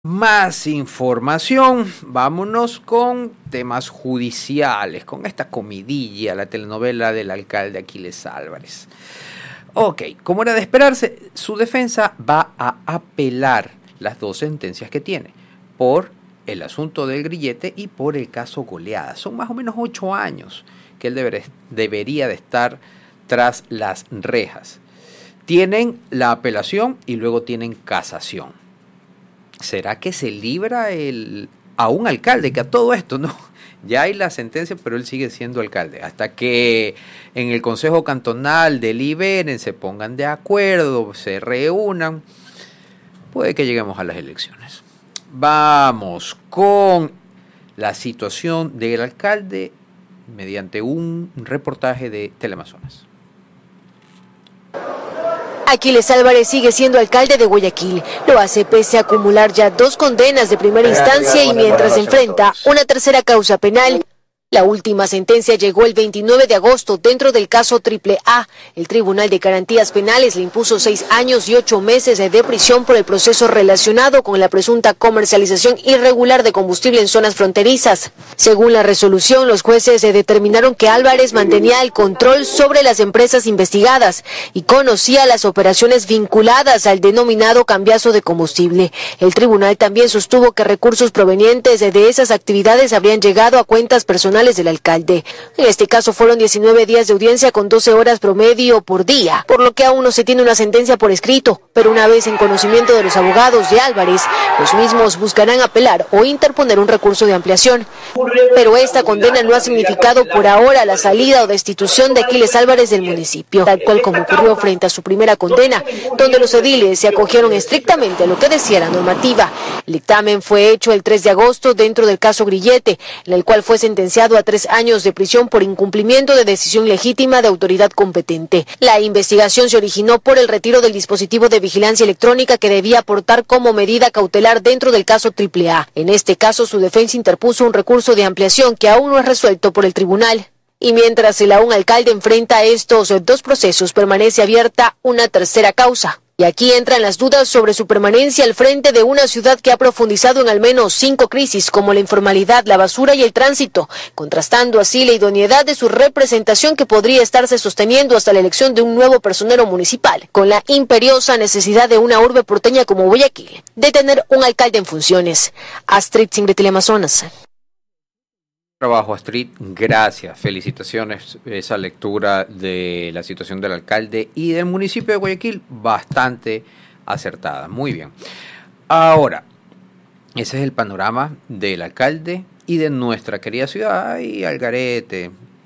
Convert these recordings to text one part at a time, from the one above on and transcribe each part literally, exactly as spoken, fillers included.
Más información, vámonos con temas judiciales, con esta comidilla, la telenovela del alcalde Aquiles Álvarez. Ok, como era de esperarse, su defensa va a apelar las dos sentencias que tiene, por el asunto del grillete y por el caso Goleada. Son más o menos ocho años que él deber, debería de estar tras las rejas. Tienen la apelación y luego tienen casación. ¿Será que se libra el, a un alcalde? Que a todo esto, no, ya hay la sentencia, pero él sigue siendo alcalde. Hasta que en el Consejo Cantonal deliberen, se pongan de acuerdo, se reúnan, puede que lleguemos a las elecciones. Vamos con la situación del alcalde mediante un reportaje de Teleamazonas. Aquiles Álvarez sigue siendo alcalde de Guayaquil. Lo hace pese a acumular ya dos condenas de primera instancia y mientras enfrenta una tercera causa penal. La última sentencia llegó el veintinueve de agosto dentro del caso Triple A. El Tribunal de Garantías Penales le impuso seis años y ocho meses de prisión por el proceso relacionado con la presunta comercialización irregular de combustible en zonas fronterizas. Según la resolución, los jueces determinaron que Álvarez mantenía el control sobre las empresas investigadas y conocía las operaciones vinculadas al denominado cambiazo de combustible. El tribunal también sostuvo que recursos provenientes de esas actividades habrían llegado a cuentas personales del alcalde. En este caso fueron diecinueve días de audiencia con doce horas promedio por día, por lo que aún no se tiene una sentencia por escrito, pero una vez en conocimiento de los abogados de Álvarez, los mismos buscarán apelar o interponer un recurso de ampliación. Pero esta condena no ha significado por ahora la salida o destitución de Aquiles Álvarez del municipio, tal cual como ocurrió frente a su primera condena, donde los ediles se acogieron estrictamente a lo que decía la normativa. El dictamen fue hecho el tres de agosto dentro del caso Grillete, en el cual fue sentenciado a tres años de prisión por incumplimiento de decisión legítima de autoridad competente. La investigación se originó por el retiro del dispositivo de vigilancia electrónica que debía aportar como medida cautelar dentro del caso Triple A. En este caso, su defensa interpuso un recurso de ampliación que aún no es resuelto por el tribunal. Y mientras el aún alcalde enfrenta estos dos procesos, permanece abierta una tercera causa. Y aquí entran las dudas sobre su permanencia al frente de una ciudad que ha profundizado en al menos cinco crisis, como la informalidad, la basura y el tránsito, contrastando así la idoneidad de su representación que podría estarse sosteniendo hasta la elección de un nuevo personero municipal, con la imperiosa necesidad de una urbe porteña como Guayaquil, de tener un alcalde en funciones. Astrid Singre, Teleamazonas. Trabajo, Astrid, gracias, felicitaciones, esa lectura de la situación del alcalde y del municipio de Guayaquil, bastante acertada, muy bien. Ahora, ese es el panorama del alcalde y de nuestra querida ciudad, y al garete,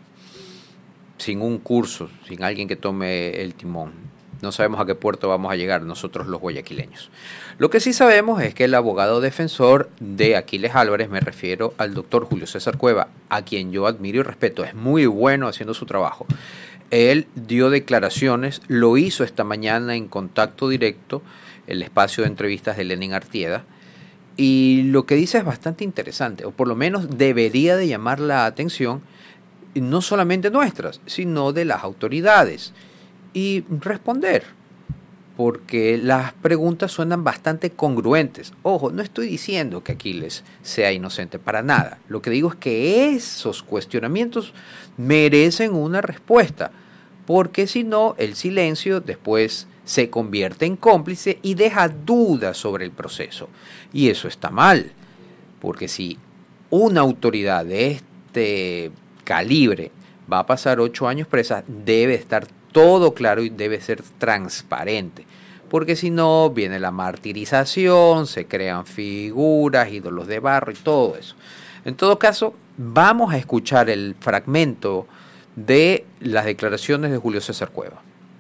sin un curso, sin alguien que tome el timón. No sabemos a qué puerto vamos a llegar nosotros los guayaquileños. Lo que sí sabemos es que el abogado defensor de Aquiles Álvarez, me refiero al doctor Julio César Cueva, a quien yo admiro y respeto, es muy bueno haciendo su trabajo. Él dio declaraciones, lo hizo esta mañana en Contacto Directo, el espacio de entrevistas de Lenin Artieda, y lo que dice es bastante interesante, o por lo menos debería de llamar la atención, no solamente nuestras, sino de las autoridades. Y responder, porque las preguntas suenan bastante congruentes. Ojo, no estoy diciendo que Aquiles sea inocente, para nada. Lo que digo es que esos cuestionamientos merecen una respuesta, porque si no, el silencio después se convierte en cómplice y deja dudas sobre el proceso. Y eso está mal, porque si una autoridad de este calibre va a pasar ocho años presa, debe estar todo claro y debe ser transparente, porque si no viene la martirización, se crean figuras, ídolos de barro y todo eso. En todo caso, vamos a escuchar el fragmento de las declaraciones de Julio César Cueva.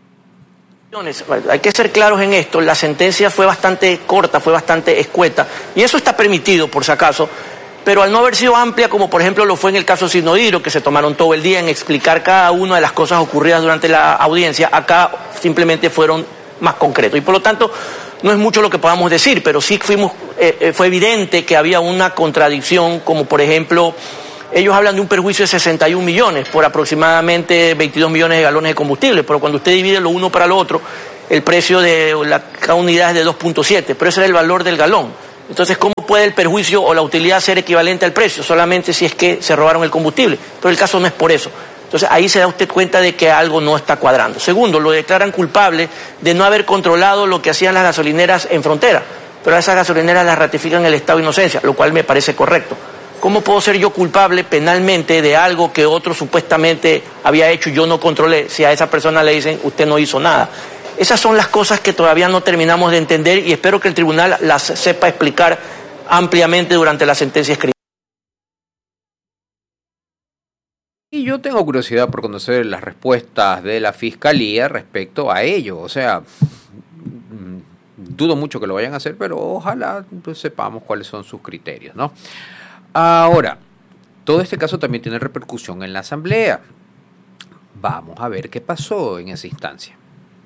Hay que ser claros en esto, la sentencia fue bastante corta, fue bastante escueta, y eso está permitido por si acaso, pero al no haber sido amplia, como por ejemplo lo fue en el caso Sinodiro, que se tomaron todo el día en explicar cada una de las cosas ocurridas durante la audiencia, acá simplemente fueron más concretos. Y por lo tanto, no es mucho lo que podamos decir, pero sí fuimos, eh, fue evidente que había una contradicción, como por ejemplo, ellos hablan de un perjuicio de sesenta y un millones por aproximadamente veintidós millones de galones de combustible, pero cuando usted divide lo uno para lo otro, el precio de la, cada unidad es de dos punto siete, pero ese era el valor del galón. Entonces, ¿cómo puede el perjuicio o la utilidad ser equivalente al precio? Solamente si es que se robaron el combustible. Pero el caso no es por eso. Entonces, ahí se da usted cuenta de que algo no está cuadrando. Segundo, lo declaran culpable de no haber controlado lo que hacían las gasolineras en frontera. Pero a esas gasolineras las ratifican el estado de inocencia, lo cual me parece correcto. ¿Cómo puedo ser yo culpable penalmente de algo que otro supuestamente había hecho y yo no controlé? Si a esa persona le dicen, usted no hizo nada. Esas son las cosas que todavía no terminamos de entender y espero que el tribunal las sepa explicar ampliamente durante la sentencia escrita. Y yo tengo curiosidad por conocer las respuestas de la Fiscalía respecto a ello. O sea, dudo mucho que lo vayan a hacer, pero ojalá pues, sepamos cuáles son sus criterios, ¿no? Ahora, todo este caso también tiene repercusión en la Asamblea. Vamos a ver qué pasó en esa instancia.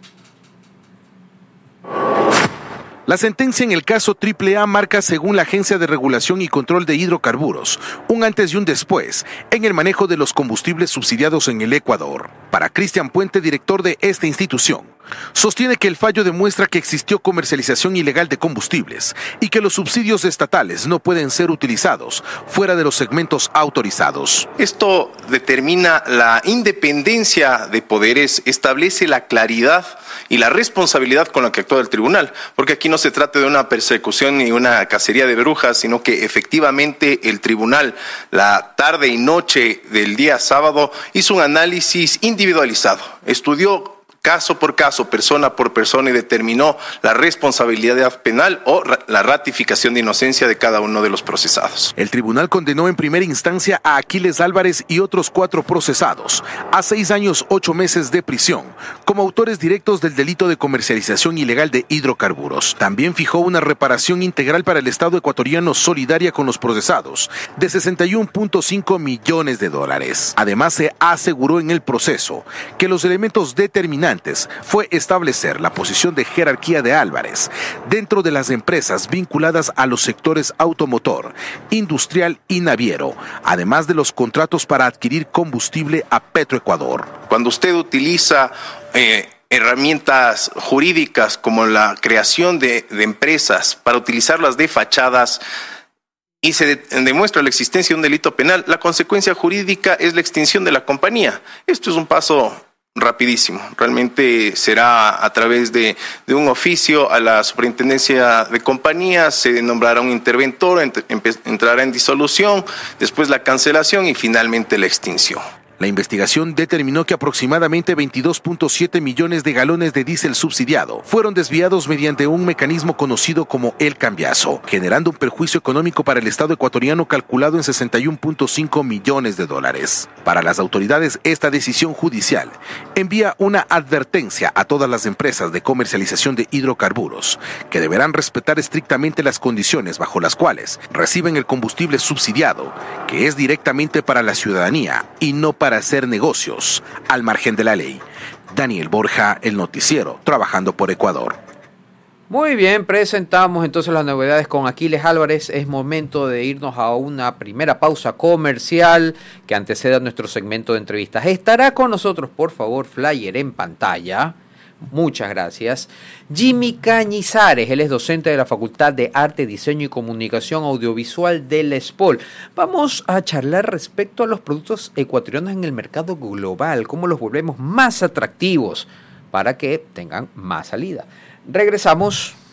La sentencia en el caso Triple A marca, según la Agencia de Regulación y Control de Hidrocarburos, un antes y un después en el manejo de los combustibles subsidiados en el Ecuador. Para Cristian Puente, director de esta institución, sostiene que el fallo demuestra que existió comercialización ilegal de combustibles y que los subsidios estatales no pueden ser utilizados fuera de los segmentos autorizados. Esto determina la independencia de poderes, establece la claridad y la responsabilidad con la que actúa el tribunal, porque aquí no se trata de una persecución ni una cacería de brujas, sino que efectivamente el tribunal, la tarde y noche del día sábado, hizo un análisis individualizado, estudió caso por caso, persona por persona, y determinó la responsabilidad penal o la ratificación de inocencia de cada uno de los procesados. El tribunal condenó en primera instancia a Aquiles Álvarez y otros cuatro procesados a seis años, ocho meses de prisión, como autores directos del delito de comercialización ilegal de hidrocarburos. También fijó una reparación integral para el Estado ecuatoriano solidaria con los procesados de sesenta y uno punto cinco millones de dólares. Además, se aseguró en el proceso que los elementos determinantes fue establecer la posición de jerarquía de Álvarez dentro de las empresas vinculadas a los sectores automotor, industrial y naviero, además de los contratos para adquirir combustible a Petroecuador. Cuando usted utiliza eh, herramientas jurídicas como la creación de, de empresas para utilizarlas de fachadas, y se de, demuestra la existencia de un delito penal, la consecuencia jurídica es la extinción de la compañía. Esto es un paso rapidísimo, realmente será a través de, de un oficio a la superintendencia de compañías, se nombrará un interventor, ent, entrará en disolución, después la cancelación y finalmente la extinción. La investigación determinó que aproximadamente veintidós punto siete millones de galones de diésel subsidiado fueron desviados mediante un mecanismo conocido como el cambiazo, generando un perjuicio económico para el Estado ecuatoriano calculado en sesenta y uno punto cinco millones de dólares. Para las autoridades, esta decisión judicial envía una advertencia a todas las empresas de comercialización de hidrocarburos, que deberán respetar estrictamente las condiciones bajo las cuales reciben el combustible subsidiado, que es directamente para la ciudadanía y no para para hacer negocios al margen de la ley. Daniel Borja, El Noticiero, trabajando por Ecuador. Muy bien, presentamos entonces las novedades con Aquiles Álvarez. Es momento de irnos a una primera pausa comercial que antecede a nuestro segmento de entrevistas. Estará con nosotros, por favor, flyer en pantalla. Muchas gracias. Jimmy Cañizares, él es docente de la Facultad de Arte, Diseño y Comunicación Audiovisual de la ESPOL. Vamos a charlar respecto a los productos ecuatorianos en el mercado global, cómo los volvemos más atractivos para que tengan más salida. Regresamos.